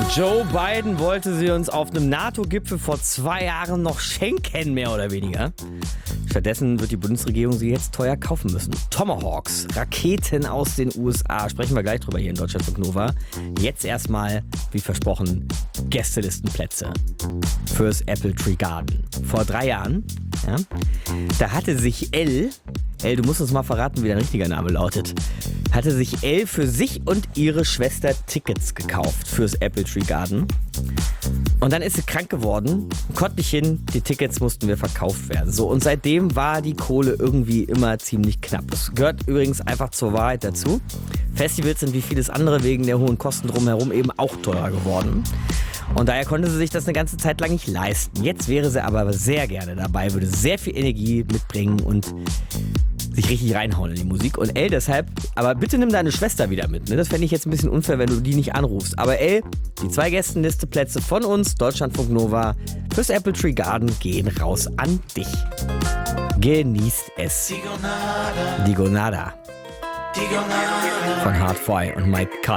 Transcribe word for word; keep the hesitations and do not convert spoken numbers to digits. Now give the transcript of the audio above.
Joe Biden wollte sie uns auf einem NATO-Gipfel vor zwei Jahren noch schenken, mehr oder weniger. Stattdessen wird die Bundesregierung sie jetzt teuer kaufen müssen. Tomahawks, Raketen aus den U S A, sprechen wir gleich drüber hier in Deutschlandfunk Nova. Jetzt erstmal, wie versprochen, Gästelistenplätze fürs Apple Tree Garden. Vor drei Jahren, ja, da hatte sich Elle, Elle, du musst uns mal verraten, wie dein richtiger Name lautet, hatte sich Elle für sich und ihre Schwester Tickets gekauft fürs Apple Tree Garden. Und dann ist sie krank geworden, konnte nicht hin, die Tickets mussten wir verkauft werden. So, und seitdem war die Kohle irgendwie immer ziemlich knapp. Das gehört übrigens einfach zur Wahrheit dazu. Festivals sind wie vieles andere wegen der hohen Kosten drumherum eben auch teurer geworden. Und daher konnte sie sich das eine ganze Zeit lang nicht leisten. Jetzt wäre sie aber sehr gerne dabei, würde sehr viel Energie mitbringen und sich richtig reinhauen in die Musik. Und ey, deshalb, aber bitte nimm deine Schwester wieder mit. Ne? Das fände ich jetzt ein bisschen unfair, wenn du die nicht anrufst. Aber ey, die zwei Gästenlisteplätze von uns, Deutschlandfunk Nova, fürs Apple Tree Garden gehen raus an dich. Genießt es. Die Gonada. Die Gonada. Von Hard Fry und Mike K.